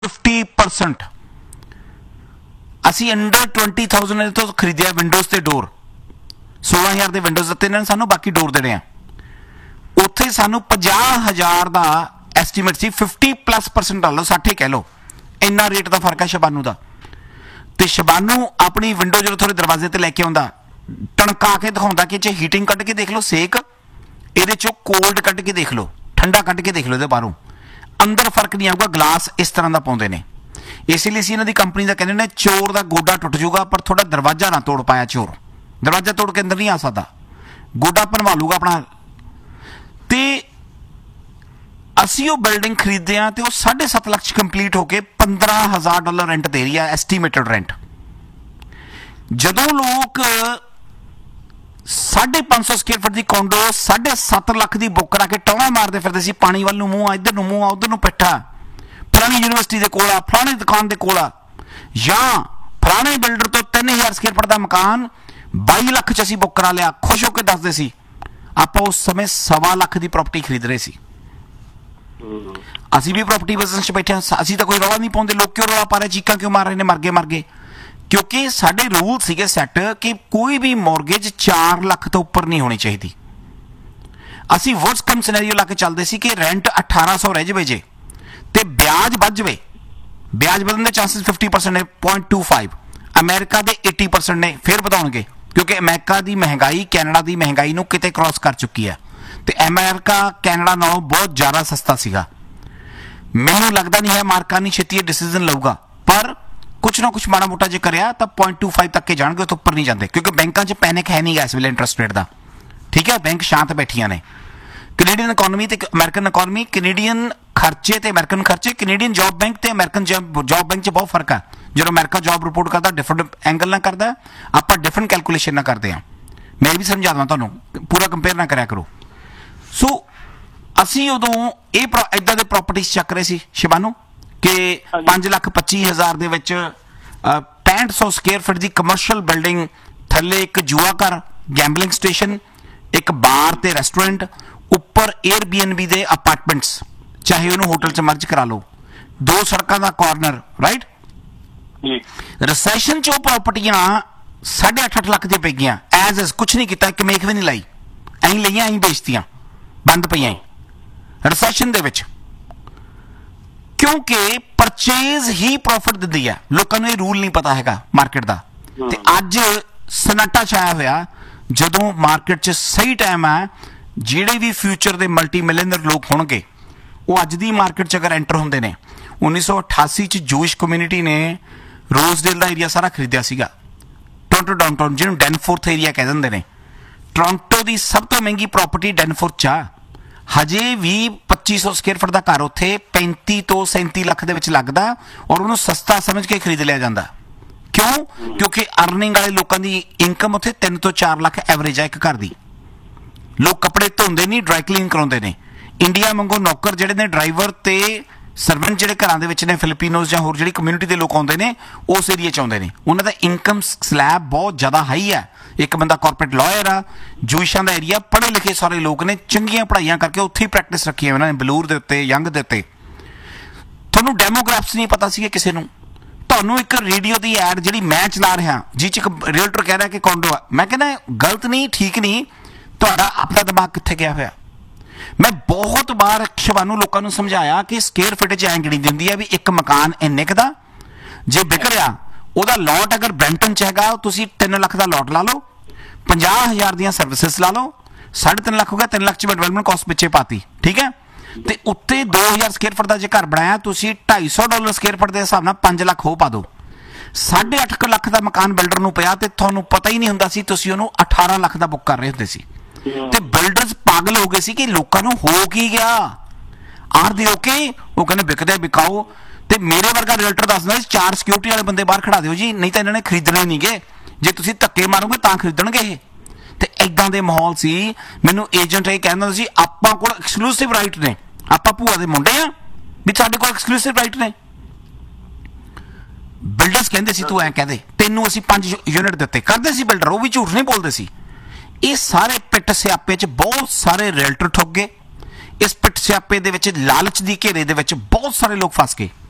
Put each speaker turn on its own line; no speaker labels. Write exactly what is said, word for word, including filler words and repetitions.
Fifty percent ਅਸੀਂ under twenty thousand ਤੋਂ ਖਰੀਦਿਆ ਵਿੰਡੋਜ਼ ਤੇ ਡੋਰ सोलह हज़ार ਦੇ ਵਿੰਡੋਜ਼ ਦਿੱਤੇ ਇਹਨਾਂ ਨੇ ਸਾਨੂੰ, ਬਾਕੀ ਡੋਰ ਦੇਣੇ ਆ। ਉੱਥੇ ਸਾਨੂੰ ਪੰਜਾਹ ਹਜ਼ਾਰ ਦਾ ਐਸਟੀਮੇਟ ਸੀ, फिफ्टी ਪਲੱਸ ਪਰਸੈਂਟ ਲਾ ਲਓ, साठ ਕਹਿ ਲਓ, ਇੰਨਾ ਰੇਟ ਦਾ ਫਰਕ ਹੈ ਸ਼ਬਾਨੂ ਦਾ। ਤੇ ਸ਼ਬਾਨੂ ਆਪਣੀ ਵਿੰਡੋ ਜਦੋਂ ਤੁਹਾਡੇ ਦਰਵਾਜ਼ੇ ਤੇ ਲੈ ਕੇ ਆਉਂਦਾ, ਟਣਕਾ ਕੇ ਦਿਖਾਉਂਦਾ ਕਿ ਇਹ ਹੀਟਿੰਗ ਕੱਢ ਕੇ ਦੇਖ ਲਓ, ਸੇਕ, ਇਹਦੇ ਚੋਂ ਕੋਲਡ ਕੱਢ ਕੇ ਦੇਖ ਲਓ, ਠੰਡਾ ਕੱਢ ਕੇ ਦੇਖ ਲਓ, ਇਹਦੇ ਬਾਹਰੋਂ ਅੰਦਰ ਫਰਕ ਨਹੀਂ ਆਊਗਾ। ਗਲਾਸ ਇਸ ਤਰ੍ਹਾਂ ਦਾ ਪਾਉਂਦੇ ਨੇ, ਇਸ ਲਈ ਅਸੀਂ ਇਹਨਾਂ ਦੀ ਕੰਪਨੀ ਦਾ ਕਹਿੰਦੇ ਨੇ ਚੋਰ ਦਾ ਗੋਡਾ ਟੁੱਟ ਜਾਊਗਾ ਪਰ ਤੁਹਾਡਾ ਦਰਵਾਜ਼ਾ ਨਾ ਤੋੜ ਪਾਇਆ ਚੋਰ, ਦਰਵਾਜ਼ਾ ਤੋੜ ਕੇ ਅੰਦਰ ਨਹੀਂ ਆ ਸਕਦਾ, ਗੋਡਾ ਭਨਵਾ ਲੂਗਾ ਆਪਣਾ। ਤੇ ਅਸੀਂ ਉਹ ਬਿਲਡਿੰਗ ਖਰੀਦਦੇ ਹਾਂ ਤੇ ਉਹ ਸਾਢੇ ਸੱਤ ਲੱਖ ਚ ਕੰਪਲੀਟ ਹੋ ਕੇ ਪੰਦਰਾਂ ਹਜ਼ਾਰ ਡਾਲਰ ਰੈਂਟ ਦੇ ਰਹੀ ਹੈ, ਐਸਟੀਮੇਟਡ ਰੈਂਟ। ਜਦੋਂ ਲੋਕ ਸਾਢੇ ਪੰਜ ਸੌ ਸਕੁਅਰ ਫੁੱਟ ਦੀ ਕੋਂਡੋ ਸਾਢੇ ਸੱਤ ਲੱਖ ਦੀ ਬੁੱਕ ਕਰਾ ਕੇ ਟੌਣਾ ਮਾਰਦੇ ਫਿਰਦੇ ਸੀ, ਪਾਣੀ ਵੱਲ ਨੂੰ ਮੂੰਹ ਆ, ਇੱਧਰ ਨੂੰ ਮੂੰਹ ਆ, ਉੱਧਰ ਨੂੰ ਪਿੱਠਾ, ਫਲਾਣੀ ਯੂਨੀਵਰਸਿਟੀ ਦੇ ਕੋਲ ਆ, ਫਲਾਣੀ ਦੁਕਾਨ ਦੇ ਕੋਲ ਆ, ਜਾਂ ਫਲਾਣੇ ਬਿਲਡਰ ਤੋਂ ਤਿੰਨ ਹਜ਼ਾਰ ਸਕੁਅਰ ਫੁੱਟ ਦਾ ਮਕਾਨ ਬਾਈ ਲੱਖ ਚ ਅਸੀਂ ਬੁੱਕ ਕਰਾ ਲਿਆ, ਖੁਸ਼ ਹੋ ਕੇ ਦੱਸਦੇ ਸੀ। ਆਪਾਂ ਉਸ ਸਮੇਂ ਸਵਾ ਲੱਖ ਦੀ ਪ੍ਰਾਪਰਟੀ ਖਰੀਦ ਰਹੇ ਸੀ। ਅਸੀਂ ਵੀ ਪ੍ਰਾਪਰਟੀ ਬਿਜ਼ਨਸ ਚ ਬੈਠੇ ਹਾਂ, ਅਸੀਂ ਤਾਂ ਕੋਈ ਰੌਲਾ ਨਹੀਂ ਪਾਉਂਦੇ। ਲੋਕ ਕਿਉਂ ਰੌਲਾ ਪਾ ਰਹੇ, ਚੀਕਾਂ ਕਿਉਂ ਮਾਰ ਰਹੇ ਨੇ, ਮਰ ਗਏ ਮਰ ਗਏ, ਕਿਉਂਕਿ ਸਾਡੇ ਰੂਲ ਸੀਗੇ ਸੈੱਟ ਕਿ ਕੋਈ ਵੀ ਮੌਰਗੇਜ ਚਾਰ ਲੱਖ ਤੋਂ ਉੱਪਰ ਨਹੀਂ ਹੋਣੀ ਚਾਹੀਦੀ। ਅਸੀਂ ਵਰਸਟ ਕਮ ਸਿਨੈਰੀਓ ਲਾ ਕੇ ਚੱਲਦੇ ਸੀ ਕਿ ਰੈਂਟ ਅਠਾਰਾਂ ਸੌ ਰਹਿ ਜਾਵੇ ਜੇ ਤੇ ਵਿਆਜ ਵੱਧ ਜਾਵੇ, ਵਿਆਜ ਵਧਣ ਦੇ ਚਾਂਸਸ ਫਿਫਟੀ ਪਰਸੈਂਟ ਨੇ, ਪੁਆਇੰਟ ਟੂ ਫਾਈਵ। ਅਮਰੀਕਾ ਦੇ eighty percent ਨੇ, ਫਿਰ ਵਧਾਉਣਗੇ ਕਿਉਂਕਿ ਅਮਰੀਕਾ ਦੀ ਮਹਿੰਗਾਈ ਕੈਨੇਡਾ ਦੀ ਮਹਿੰਗਾਈ ਨੂੰ ਕਿਤੇ ਕ੍ਰਾਸ ਕਰ ਚੁੱਕੀ ਹੈ ਤੇ ਅਮਰੀਕਾ ਕੈਨੇਡਾ ਨਾਲੋਂ ਬਹੁਤ ਜ਼ਿਆਦਾ ਸਸਤਾ ਸੀਗਾ। ਮੈਨੂੰ ਲੱਗਦਾ ਨਹੀਂ ਹੈ ਅਮਰੀਕਾ ਨਹੀਂ ਛੇਤੀ ਇਹ ਡਿਸੀਜ਼ਨ ਲਊਗਾ, ਪਰ ਕੁਛ ਨਾ ਕੁਛ ਮਾੜਾ ਮੋਟਾ ਜੇ ਕਰਿਆ ਤਾਂ ਪੁਆਇੰਟ ਟੂ ਫਾਈਵ ਤੱਕ ਕੇ ਜਾਣਗੇ, ਤੋਂ ਉੱਪਰ ਨਹੀਂ ਜਾਂਦੇ ਕਿਉਂਕਿ ਬੈਂਕਾਂ 'ਚ ਪੈਨਿਕ ਹੈ ਨਹੀਂ ਗਾ ਇਸ ਵੇਲੇ ਇੰਟਰਸਟ ਰੇਟ ਦਾ। ਠੀਕ ਹੈ, ਬੈਂਕ ਸ਼ਾਂਤ ਬੈਠੀਆਂ ਨੇ। ਕੈਨੇਡੀਅਨ ਇਕੋਨਮੀ ਤੇ ਅਮਰੀਕਨ ਇਕੋਨਮੀ, ਕੈਨੇਡੀਅਨ ਖਰਚੇ ਤੇ ਅਮਰੀਕਨ ਖਰਚੇ, ਕੈਨੇਡੀਅਨ ਜੌਬ ਬੈਂਕ ਤੇ ਅਮਰੀਕਨ ਜੌਬ ਬੈਂਕ 'ਚ ਬਹੁਤ ਫਰਕ ਹੈ। ਜਦੋਂ ਅਮਰੀਕਾ ਜੌਬ ਰਿਪੋਰਟ ਕਰਦਾ ਡਿਫਰੈਂਟ ਐਂਗਲ ਨਾਲ ਕਰਦਾ, ਆਪਾਂ ਡਿਫਰੈਂਟ ਕੈਲਕੂਲੇਸ਼ਨ ਨਾਲ ਕਰਦੇ ਹਾਂ। ਮੈਂ ਵੀ ਸਮਝਾ ਦਵਾਂ ਤੁਹਾਨੂੰ, ਪੂਰਾ ਕੰਪੇਅਰ ਨਾ ਕਰਿਆ ਕਰੋ। ਸੋ ਅਸੀਂ ਉਦੋਂ ਇਹ ਇੱਦਾਂ ਦੇ ਪ੍ਰੋਪਰਟੀਜ਼ ਚੱਕ ਰਹੇ ਸੀ ਸ਼ਿਬਾਨੂ ਕਿ ਪੰਜ ਲੱਖ ਪੱਚੀ ਹਜ਼ਾਰ ਦੇ ਵਿੱਚ ਪੈਂਹਠ ਸੌ ਸਕੁਅਰ ਫੁੱਟ ਦੀ ਕਮਰਸ਼ੀਅਲ ਬਿਲਡਿੰਗ, ਥੱਲੇ ਇੱਕ ਜੂਆ ਘਰ, ਗੈਂਬਲਿੰਗ ਸਟੇਸ਼ਨ, ਇੱਕ ਬਾਰ ਤੇ ਰੈਸਟੋਰੈਂਟ, ਉੱਪਰ ਏਅਰਬੀਐਨਬੀ ਦੇ ਅਪਾਰਟਮੈਂਟਸ, ਚਾਹੇ ਉਹਨੂੰ ਹੋਟਲ 'ਚ ਮਰਜ ਕਰਾ ਲਓ, ਦੋ ਸੜਕਾਂ ਦਾ ਕਾਰਨਰ, ਰਾਈਟ। ਰਿਸੈਸ਼ਨ 'ਚ ਉਹ ਪ੍ਰਾਪਰਟੀਆਂ ਸਾਢੇ ਅੱਠ ਅੱਠ ਲੱਖ ਦੀਆਂ ਪੈ ਗਈਆਂ, ਐਜ਼ ਐਜ਼ ਕੁਛ ਨਹੀਂ ਕੀਤਾ, ਇੱਕ ਮੇਖ ਵੀ ਨਹੀਂ ਲਾਈ, ਐਂ ਲਈਆਂ ਐਂ ਵੇਚਤੀਆਂ, ਬੰਦ ਪਈਆਂ ਰਿਸੈਸ਼ਨ ਦੇ ਵਿੱਚ, ਕਿਉਂਕਿ ਪਰਚੇਜ਼ ਹੀ ਪ੍ਰੋਫਿਟ ਦਿੰਦੀ ਹੈ। ਲੋਕਾਂ ਨੂੰ ਇਹ ਰੂਲ ਨਹੀਂ ਪਤਾ ਹੈਗਾ ਮਾਰਕੀਟ ਦਾ। ਤੇ ਅੱਜ ਸਨਾਟਾ ਛਾਇਆ ਹੋਇਆ, ਜਦੋਂ ਮਾਰਕੀਟ 'ਚ ਸਹੀ ਟਾਈਮ ਹੈ, ਜਿਹੜੇ ਵੀ ਫਿਊਚਰ ਦੇ ਮਲਟੀ ਮਿਲੀਅਨਰ ਲੋਕ ਹੋਣਗੇ ਉਹ ਅੱਜ ਦੀ ਮਾਰਕੀਟ 'ਚ ਅਗਰ ਐਂਟਰ ਹੁੰਦੇ ਨੇ। ਉੱਨੀ ਸੌ ਅਠਾਸੀ 'ਚ ਜੂਇਸ਼ ਕਮਿਊਨਿਟੀ ਨੇ ਰੋਜ਼ਡੇਲ ਦਾ ਏਰੀਆ ਸਾਰਾ ਖਰੀਦਿਆ ਸੀਗਾ, ਟੋਰਾਂਟੋ ਡਾਊਨਟਾਊਨ, ਜਿਹਨੂੰ ਡੈਨਫੋਰਥ ਏਰੀਆ ਕਹਿ ਦਿੰਦੇ ਨੇ। ਟੋਰਾਂਟੋ ਦੀ ਸਭ ਤੋਂ ਮਹਿੰਗੀ ਪ੍ਰਾਪਰਟੀ ਡੈਨਫੋਰਥ 'ਚ ਆ। ਹਜੇ ਵੀ ਪੱਚੀ ਸੌ ਸਕੁਅਰ ਫੁੱਟ ਦਾ ਘਰ ਉੱਥੇ ਪੈਂਤੀ ਤੋਂ ਸੈਂਤੀ ਲੱਖ ਦੇ ਵਿੱਚ ਲੱਗਦਾ, ਔਰ ਉਹਨੂੰ ਸਸਤਾ ਸਮਝ ਕੇ ਖਰੀਦ ਲਿਆ ਜਾਂਦਾ। ਕਿਉਂ? ਕਿਉਂਕਿ ਅਰਨਿੰਗ ਵਾਲੇ ਲੋਕਾਂ ਦੀ ਇਨਕਮ ਉੱਥੇ ਤਿੰਨ ਤੋਂ ਚਾਰ ਲੱਖ ਐਵਰੇਜ ਆ ਇੱਕ ਘਰ ਦੀ। ਲੋਕ ਕੱਪੜੇ ਧੋਂਦੇ ਨਹੀਂ, ਡਰਾਈ ਕਲੀਨ ਕਰਾਉਂਦੇ ਨੇ। ਇੰਡੀਆ ਵਾਂਗੂ ਨੌਕਰ ਜਿਹੜੇ ਨੇ, ਡਰਾਈਵਰ ਤੇ ਸਰਵੈਂਟ ਜਿਹੜੇ ਘਰਾਂ ਦੇ ਵਿੱਚ ਨੇ, ਫਿਲੀਪੀਨੋਜ਼ ਜਾਂ ਹੋਰ ਜਿਹੜੀ ਕਮਿਊਨਿਟੀ ਦੇ ਲੋਕ ਆਉਂਦੇ ਨੇ, ਉਸ ਏਰੀਏ 'ਚ ਆਉਂਦੇ ਨੇ। ਉਹਨਾਂ ਦਾ ਇਨਕਮ ਸਲੈਬ ਬਹੁਤ ਜ਼ਿਆਦਾ ਹਾਈ ਹੈ। ਇੱਕ ਬੰਦਾ ਕਾਰਪੋਰੇਟ ਲਾਇਰ ਆ, ਜੂਇਸ਼ਾਂ ਦਾ ਏਰੀਆ, ਪੜ੍ਹੇ ਲਿਖੇ ਸਾਰੇ ਲੋਕ ਨੇ, ਚੰਗੀਆਂ ਪੜ੍ਹਾਈਆਂ ਕਰਕੇ ਉੱਥੇ ਹੀ ਪ੍ਰੈਕਟਿਸ ਰੱਖੀ ਹੈ ਉਹਨਾਂ ਨੇ, ਬਲੂਰ ਦੇ ਉੱਤੇ, ਯੰਗ ਦੇ ਉੱਤੇ। ਤੁਹਾਨੂੰ ਡੈਮੋਗ੍ਰਾਫਸ ਨਹੀਂ ਪਤਾ ਸੀਗੇ ਕਿਸੇ ਨੂੰ। ਤੁਹਾਨੂੰ ਇੱਕ ਰੇਡੀਓ ਦੀ ਐਡ ਜਿਹੜੀ ਮੈਂ ਚਲਾ ਰਿਹਾ, ਜਿਹ 'ਚ ਇੱਕ ਰੀਅਲਟਰ ਕਹਿ ਰਿਹਾ ਕਿ ਕੌਂਡੋ ਆ, ਮੈਂ ਕਹਿੰਦਾ ਗਲਤ ਨਹੀਂ, ਠੀਕ ਨਹੀਂ, ਤੁਹਾਡਾ ਆਪਣਾ ਦਿਮਾਗ ਕਿੱਥੇ ਗਿਆ ਹੋਇਆ। ਮੈਂ ਬਹੁਤ ਵਾਰ ਸ਼ਿਬਾਨੂ ਲੋਕਾਂ ਨੂੰ ਸਮਝਾਇਆ ਕਿ ਸਕੁਅਰ ਫਿਟ 'ਚ ਐਂ ਗਿਣੀ ਦਿੰਦੀ ਹੈ ਵੀ ਇੱਕ ਮਕਾਨ ਇੰਨੇ ਕੁ ਦਾ, ਜੇ ਵਿਕ ਰਿਹਾ ਉਹਦਾ ਲੋਟ ਅਗਰ ਬ੍ਰੈਂਟਨ 'ਚ ਹੈਗਾ, ਤੁਸੀਂ ਤਿੰਨ ਲੱਖ ਦਾ ਲੋਟ ਲਾ ਲਓ, ਪੰਜਾਹ ਹਜ਼ਾਰ ਦੀਆਂ ਸਰਵਿਸਿਸ ਲਾ ਲਓ, ਸਾਢੇ ਤਿੰਨ ਲੱਖ ਹੋ ਗਿਆ, ਤਿੰਨ ਲੱਖ 'ਚ ਮੈਂ ਡਿਵੈਲਪਮੈਂਟ ਕਾਸਟ ਪਿੱਛੇ ਪਾਤੀ, ਠੀਕ ਹੈ। ਤੇ ਉੱਤੇ ਦੋ ਹਜ਼ਾਰ ਸਕੁਅਰ ਫੁੱਟ ਦਾ ਜੇ ਘਰ ਬਣਾਇਆ, ਤੁਸੀਂ ਢਾਈ ਸੌ ਡਾਲਰ ਸਕੁਅਰ ਫੁੱਟ ਦੇ ਹਿਸਾਬ ਨਾਲ ਪੰਜ ਲੱਖ ਹੋ ਪਾ ਦਿਓ। ਸਾਢੇ ਅੱਠ ਲੱਖ ਦਾ ਮਕਾਨ ਬਿਲਡਰ ਨੂੰ ਪਿਆ ਤੇ ਤੁਹਾਨੂੰ ਪਤਾ ਹੀ ਨਹੀਂ ਹੁੰਦਾ ਸੀ, ਤੁਸੀਂ ਉਹਨੂੰ ਅਠਾਰਾਂ ਲੱਖ ਦਾ ਬੁੱਕ ਕਰ ਰਹੇ ਹੁੰਦੇ ਸੀ। ਤੇ ਬਿਲਡਰਸ ਪਾਗਲ ਹੋ ਗਏ ਸੀ ਕਿ ਲੋਕਾਂ ਨੂੰ ਹੋ ਕੀ ਗਿਆ, ਆਰ ਦੇ ਓਕੇ, ਉਹ ਕਹਿੰਦੇ ਵਿਕਦੇ ਵਿਕਾਓ। ਤੇ ਮੇਰੇ ਵਰਗਾ ਰੀਅਲਟਰ ਦੱਸਦਾ ਸੀ ਚਾਰ ਸਿਕਿਉਰਿਟੀ ਵਾਲੇ ਬੰਦੇ ਬਾਹਰ ਖੜਾ ਦਿਓ ਜੀ, ਨਹੀਂ ਤਾਂ ਇਹਨਾਂ ਨੇ ਖਰੀਦਣੇ ਨਹੀਂ ਗੇ, ਜੇ ਤੁਸੀਂ ਧੱਕੇ ਮਾਰੋਗੇ ਤਾਂ ਖਰੀਦਣਗੇ ਇਹ। ਤੇ ਏਦਾਂ ਦੇ ਮਾਹੌਲ ਸੀ। ਮੈਨੂੰ ਏਜੰਟ ਇਹ ਕਹਿੰਦਾ ਸੀ, ਆਪਾਂ ਕੋਲ ਐਕਸਕਲੂਸਿਵ ਰਾਈਟ ਨੇ, ਆਪਾਂ ਭੂਆ ਦੇ ਮੁੰਡੇ ਆ ਵੀ ਸਾਡੇ ਕੋਲ ਐਕਸਕਲੂਸਿਵ ਰਾਈਟ ਨੇ। ਬਿਲਡਰਸ ਕਹਿੰਦੇ ਸੀ ਤੂੰ ਐਂ ਕਹਦੇ, ਤੈਨੂੰ ਅਸੀਂ ਪੰਜ ਯੂਨਿਟ ਦਿੱਤੇ, ਕਰਦੇ ਸੀ ਬਿਲਡਰ, ਉਹ ਵੀ ਝੂਠ ਨਹੀਂ ਬੋਲਦੇ ਸੀ। ਇਹ ਸਾਰੇ ਪਿੱਟ ਸਿਆਪੇ 'ਚ ਬਹੁਤ ਸਾਰੇ ਰੀਅਲਟਰ ਠੁੱਕ ਗਏ। ਇਸ ਪਿੱਟ ਸਿਆਪੇ ਦੇ ਵਿੱਚ, ਲਾਲਚ ਦੀ ਘੇਰੇ ਦੇ ਵਿੱਚ ਬਹੁਤ ਸਾਰੇ ਲੋਕ ਫਸ ਗਏ।